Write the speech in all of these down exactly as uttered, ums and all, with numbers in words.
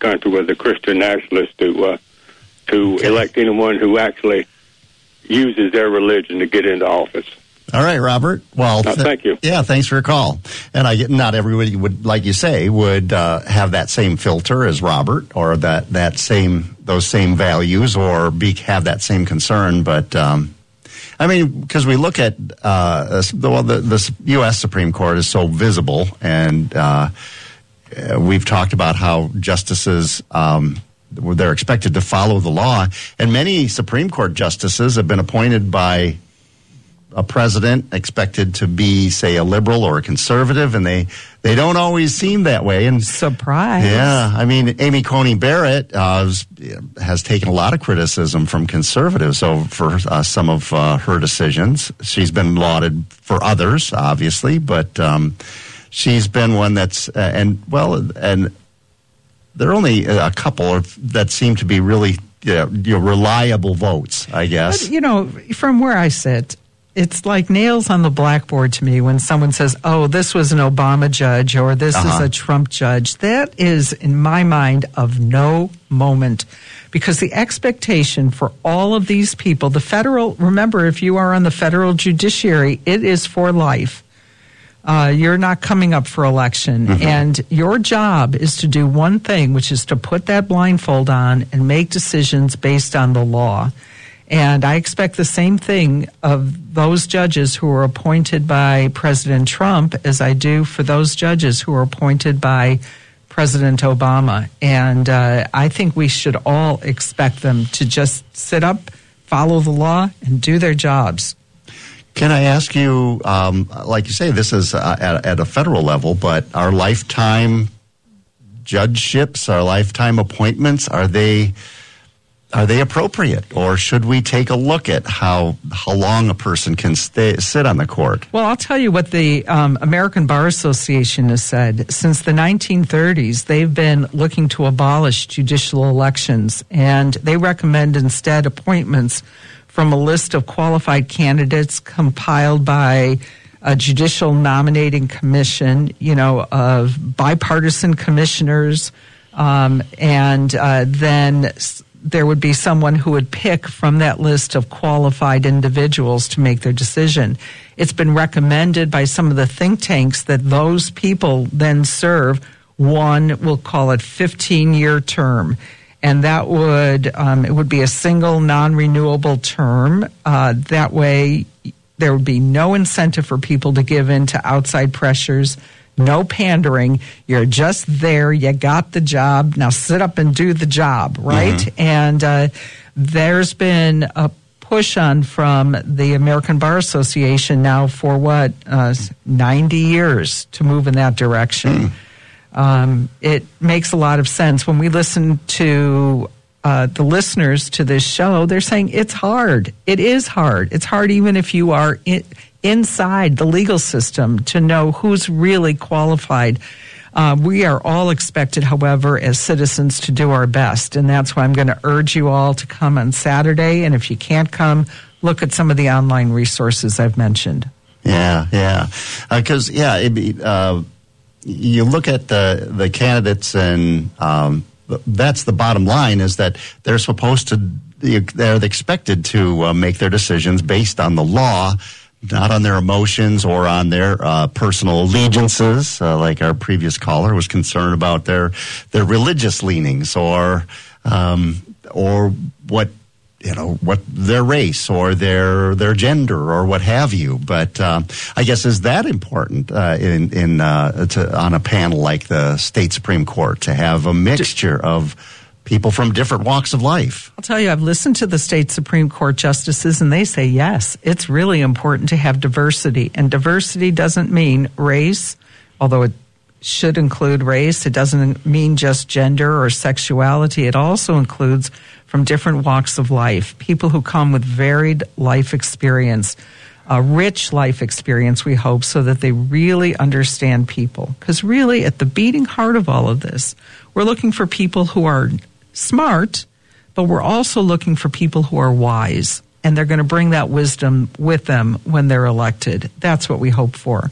country with the Christian nationalists to uh, to okay. elect anyone who actually uses their religion to get into office. All right, Robert. Well, no, thank you. Yeah, thanks for your call. And I get not everybody would, like you say, would uh, have that same filter as Robert, or that, that same those same values, or be have that same concern. But um, I mean, because we look at uh, well, the the U S Supreme Court is so visible, and uh, we've talked about how justices. Um, they're expected to follow the law, and many Supreme Court justices have been appointed by a president expected to be, say, a liberal or a conservative, and they, they don't always seem that way. And surprise. Yeah, I mean, Amy Coney Barrett uh, has taken a lot of criticism from conservatives over uh, some of uh, her decisions. She's been lauded for others, obviously, but um, she's been one that's, uh, and well, and there are only a couple that seem to be really you know, reliable votes, I guess. But, you know, from where I sit, it's like nails on the blackboard to me when someone says, oh, this was an Obama judge or this uh-huh. is a Trump judge. That is, in my mind, of no moment. Because the expectation for all of these people, the federal, remember, if you are on the federal judiciary, it is for life. Uh, you're not coming up for election. Mm-hmm. And your job is to do one thing, which is to put that blindfold on and make decisions based on the law. And I expect the same thing of those judges who are appointed by President Trump as I do for those judges who are appointed by President Obama. And uh, I think we should all expect them to just sit up, follow the law, and do their jobs. Can I ask you, um, like you say, this is uh, at, at a federal level, but our lifetime judgeships, our lifetime appointments, are they are they appropriate, or should we take a look at how how long a person can stay sit on the court? Well, I'll tell you what the um, American Bar Association has said. Since the nineteen thirties, they've been looking to abolish judicial elections, and they recommend instead appointments from a list of qualified candidates compiled by a judicial nominating commission, you know, of bipartisan commissioners, um, and uh, then there would be someone who would pick from that list of qualified individuals to make their decision. It's been recommended by some of the think tanks that those people then serve one, we'll call it fifteen-year term. And that would, um, it would be a single non-renewable term. Uh, that way, there would be no incentive for people to give in to outside pressures, no pandering. You're just there. You got the job. Now sit up and do the job, right? Mm-hmm. And uh, there's been a push on from the American Bar Association now for what, uh, ninety years to move in that direction. Mm. Um, it makes a lot of sense. When we listen to uh, the listeners to this show, they're saying it's hard. It is hard. It's hard even if you are in, inside the legal system to know who's really qualified. Uh, we are all expected, however, as citizens to do our best. And that's why I'm going to urge you all to come on Saturday. And if you can't come, look at some of the online resources I've mentioned. Yeah, yeah. Because, uh, yeah, it'd be... Uh You look at the the candidates, and um, that's the bottom line: is that they're supposed to, they're expected to uh, make their decisions based on the law, not on their emotions or on their uh, personal allegiances. Uh, like our previous caller was concerned about their their religious leanings, or um, or what. You know, what their race or their their gender or what have you. But uh, I guess is that important uh, in in uh, to, on a panel like the state Supreme Court to have a mixture of people from different walks of life? I'll tell you, I've listened to the state Supreme Court justices, and they say yes, it's really important to have diversity. And diversity doesn't mean race, although it should include race. It doesn't mean just gender or sexuality. It also includes from different walks of life, people who come with varied life experience, a rich life experience, we hope, so that they really understand people. Because really, at the beating heart of all of this, we're looking for people who are smart, but we're also looking for people who are wise, and they're going to bring that wisdom with them when they're elected. That's what we hope for.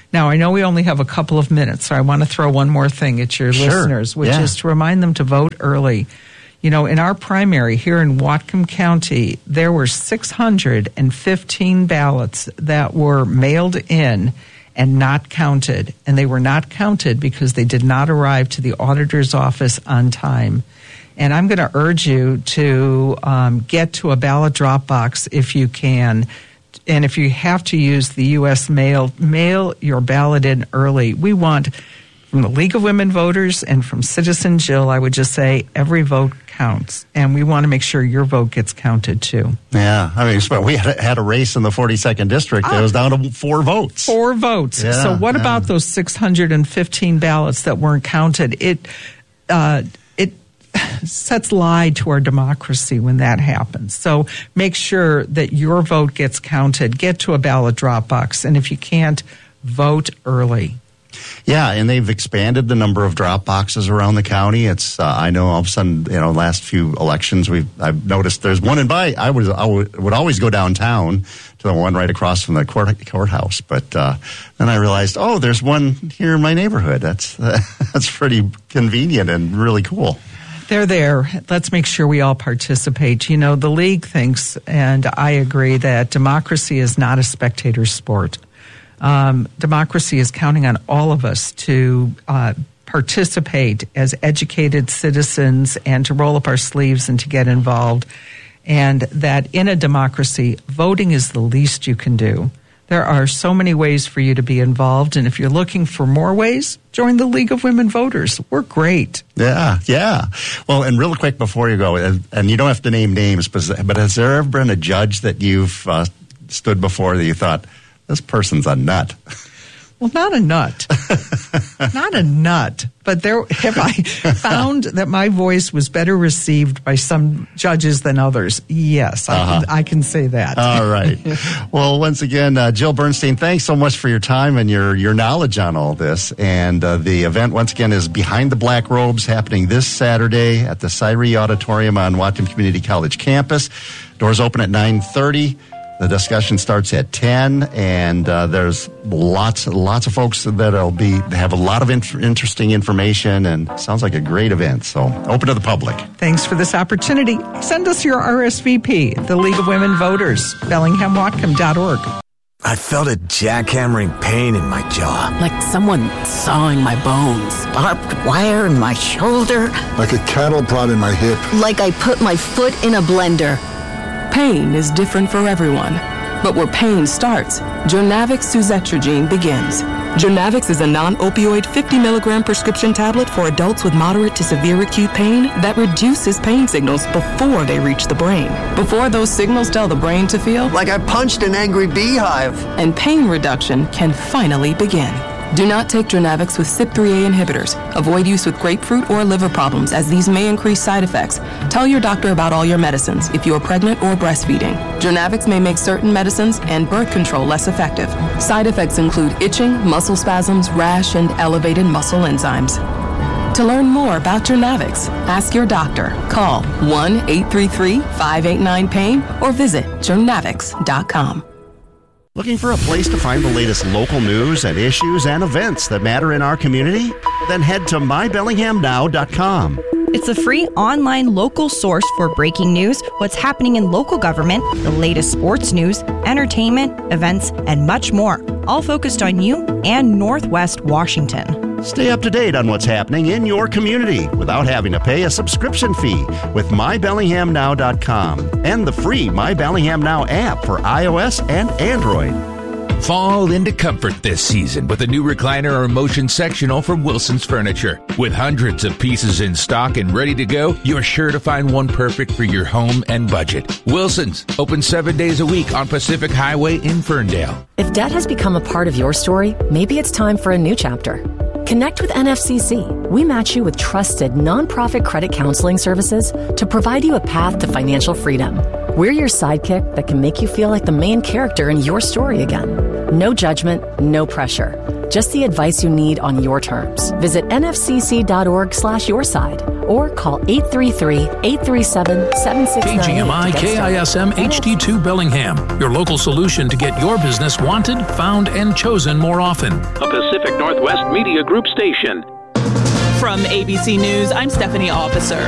Now, I know we only have a couple of minutes, so I want to throw one more thing at your Sure. listeners, which Yeah. is to remind them to vote early. You know, in our primary here in Whatcom County, there were six hundred fifteen ballots that were mailed in and not counted. And they were not counted because they did not arrive to the auditor's office on time. And I'm going to urge you to um, get to a ballot drop box if you can. And if you have to use the U S mail, mail your ballot in early. We want, from the League of Women Voters and from Citizen Jill, I would just say every vote counts. And we want to make sure your vote gets counted too. Yeah, I mean, we had a, had a race in the forty-second district. Ah. It was down to four votes. Four votes. Yeah, so what yeah. about those six hundred fifteen ballots that weren't counted? It uh, it sets lie to our democracy when that happens. So make sure that your vote gets counted. Get to a ballot drop box. And if you can't, vote early. Yeah, and they've expanded the number of drop boxes around the county. It's uh, I know all of a sudden, you know, last few elections we've I've noticed there's one in by I was I would, would always go downtown to the one right across from the court, courthouse, but uh, then I realized, oh, there's one here in my neighborhood. That's uh, that's pretty convenient and really cool. They're there. Let's make sure we all participate. You know, the league thinks, and I agree, that democracy is not a spectator sport. Um, democracy is counting on all of us to uh, participate as educated citizens and to roll up our sleeves and to get involved. And that in a democracy, voting is the least you can do. There are so many ways for you to be involved. And if you're looking for more ways, join the League of Women Voters. We're great. Yeah, yeah. Well, and real quick before you go, and, and you don't have to name names, but, but has there ever been a judge that you've uh, stood before that you thought, this person's a nut? Well, not a nut. Not a nut. But there have I found that my voice was better received by some judges than others. Yes, Uh-huh. I, I can say that. All right. Well, once again, uh, Jill Bernstein, thanks so much for your time and your, your knowledge on all this. And uh, the event, once again, is Behind the Black Robes, happening this Saturday at the Cyrie Auditorium on Whatcom Community College campus. Doors open at nine thirty. The discussion starts at ten, and uh, there's lots, lots of folks that'll be have a lot of int- interesting information, and sounds like a great event. So open to the public. Thanks for this opportunity. Send us your R S V P, the League of Women Voters, bellingham watcom dot org. I felt a jackhammering pain in my jaw. Like someone sawing my bones. Barbed wire in my shoulder. Like a cattle prod in my hip. Like I put my foot in a blender. Pain is different for everyone. But where pain starts, Jurnavix suzetrigine begins. Jurnavix is a non-opioid fifty milligram prescription tablet for adults with moderate to severe acute pain that reduces pain signals before they reach the brain. Before those signals tell the brain to feel, Like I punched an angry beehive. and pain reduction can finally begin. Do not take Jurnavix with C Y P three A inhibitors. Avoid use with grapefruit or liver problems, as these may increase side effects. Tell your doctor about all your medicines if you are pregnant or breastfeeding. Jurnavix may make certain medicines and birth control less effective. Side effects include itching, muscle spasms, rash, and elevated muscle enzymes. To learn more about Jurnavix, ask your doctor. Call one eight three three, five eight nine, pain or visit jurnavix dot com. Looking for a place to find the latest local news and issues and events that matter in our community? Then head to my bellingham now dot com. It's a free online local source for breaking news, what's happening in local government, the latest sports news, entertainment, events, and much more, all focused on you and Northwest Washington. Stay up to date on what's happening in your community without having to pay a subscription fee with my bellingham now dot com and the free My Bellingham Now app for iOS and Android. Fall into comfort this season with a new recliner or motion sectional from Wilson's Furniture. With hundreds of pieces in stock and ready to go, you're sure to find one perfect for your home and budget. Wilson's, open seven days a week on Pacific Highway in Ferndale. If debt has become a part of your story, maybe it's time for a new chapter. Connect with N F C C. We match you with trusted nonprofit credit counseling services to provide you a path to financial freedom. We're your sidekick that can make you feel like the main character in your story again. No judgment, no pressure. Just the advice you need on your terms. Visit N F C C dot org slash your side or call eight three three, eight three seven, seven six nine eight. K G M I K I S M H D two Bellingham, your local solution to get your business wanted, found, and chosen more often. A Pacific Northwest Media Group station. From A B C News, I'm Stephanie Officer.